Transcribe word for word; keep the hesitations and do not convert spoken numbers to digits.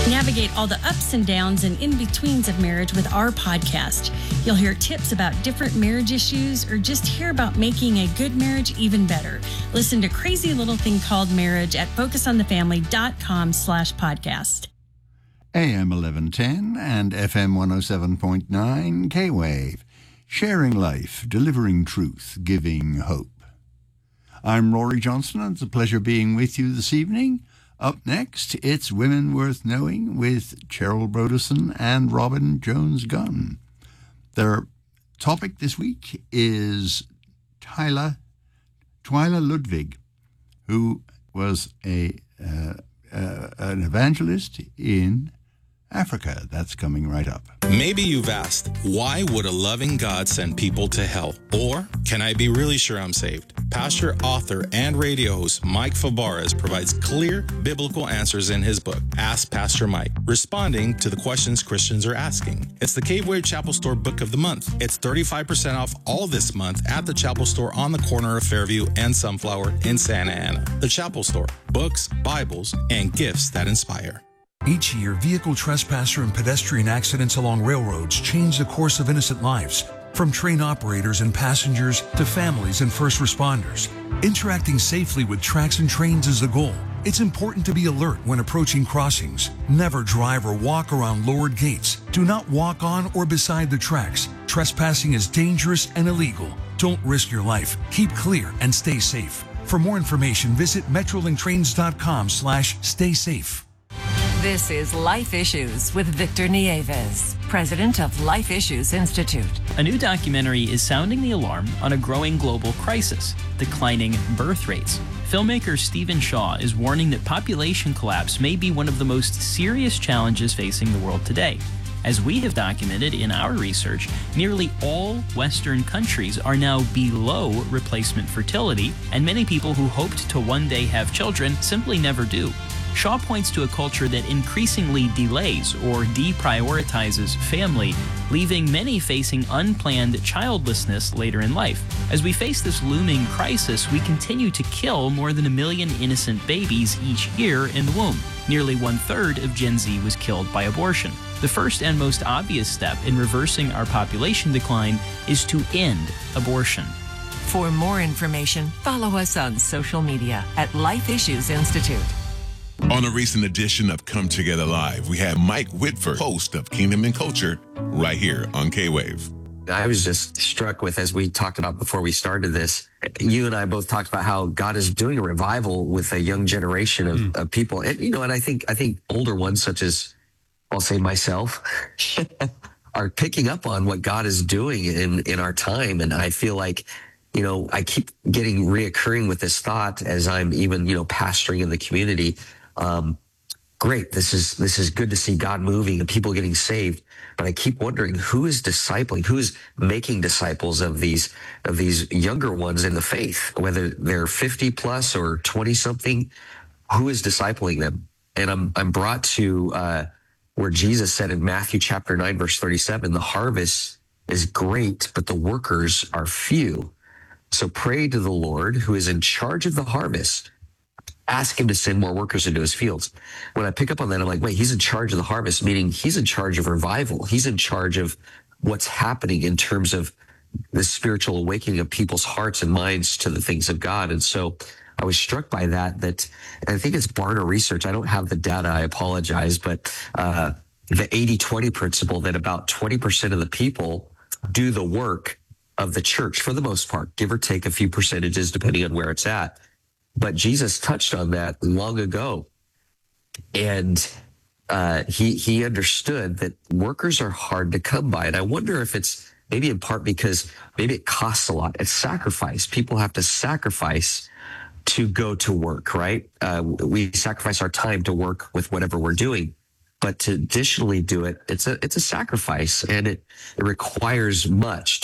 Navigate all the ups and downs and in-betweens of marriage with our podcast. You'll hear tips about different marriage issues or just hear about making a good marriage even better. Listen to Crazy Little Thing Called Marriage at focusonthefamily.com slash podcast. A M eleven ten and F M one oh seven point nine K-Wave. Sharing life, delivering truth, giving hope. I'm Rory Johnson, and it's a pleasure being with you this evening. Up next, it's Women Worth Knowing with Cheryl Broderson and Robin Jones-Gunn. Their topic this week is Tyla, Twyla Ludwig, who was a uh, uh, an evangelist in Africa. That's coming right up. Maybe you've asked, why would a loving God send people to hell? Or, can I be really sure I'm saved? Pastor, author, and radio host Mike Fabarez provides clear biblical answers in his book, Ask Pastor Mike, responding to the questions Christians are asking. It's the Cave-Wave Chapel Store Book of the Month. It's thirty-five percent off all this month at the Chapel Store on the corner of Fairview and Sunflower in Santa Ana. The Chapel Store, books, Bibles, and gifts that inspire. Each year, vehicle trespasser and pedestrian accidents along railroads change the course of innocent lives, from train operators and passengers to families and first responders. Interacting safely with tracks and trains is the goal. It's important to be alert when approaching crossings. Never drive or walk around lowered gates. Do not walk on or beside the tracks. Trespassing is dangerous and illegal. Don't risk your life. Keep clear and stay safe. For more information, visit metrolinktrains.com slash stay safe. This is Life Issues with Victor Nieves, president of Life Issues Institute. A new documentary is sounding the alarm on a growing global crisis, declining birth rates. Filmmaker Stephen Shaw is warning that population collapse may be one of the most serious challenges facing the world today. As we have documented in our research, nearly all Western countries are now below replacement fertility, and many people who hoped to one day have children simply never do. Shaw points to a culture that increasingly delays or deprioritizes family, leaving many facing unplanned childlessness later in life. As we face this looming crisis, we continue to kill more than a million innocent babies each year in the womb. Nearly one-third of Gen Z was killed by abortion. The first and most obvious step in reversing our population decline is to end abortion. For more information, follow us on social media at Life Issues Institute. On a recent edition of Come Together Live, we had Mike Whitford, host of Kingdom and Culture, right here on K-Wave. I was just struck with, as we talked about before we started this, you and I both talked about how God is doing a revival with a young generation of, mm. of people. And, you know, and I think, I think older ones, such as, I'll say myself, are picking up on what God is doing in, in our time. And I feel like, you know, I keep getting reoccurring with this thought as I'm even, you know, pastoring in the community. Um, great. This is, this is good to see God moving and people getting saved. But I keep wondering who is discipling, who is making disciples of these, of these younger ones in the faith, whether they're fifty plus or twenty something, who is discipling them? And I'm, I'm brought to, uh, where Jesus said in Matthew chapter nine, verse thirty-seven, the harvest is great, but the workers are few. So pray to the Lord who is in charge of the harvest. Ask him to send more workers into his fields. When I pick up on that, I'm like, wait, he's in charge of the harvest, meaning he's in charge of revival. He's in charge of what's happening in terms of the spiritual awakening of people's hearts and minds to the things of God. And so I was struck by that, that I think it's Barna Research. I don't have the data. I apologize. But uh, the eighty twenty principle, that about twenty percent of the people do the work of the church for the most part, give or take a few percentages depending on where it's at. But Jesus touched on that long ago. And uh, he he understood that workers are hard to come by. And I wonder if it's maybe in part because maybe it costs a lot. It's sacrifice. People have to sacrifice to go to work, right? Uh, we sacrifice our time to work with whatever we're doing. But to additionally do it, it's a it's a sacrifice, and it, it requires much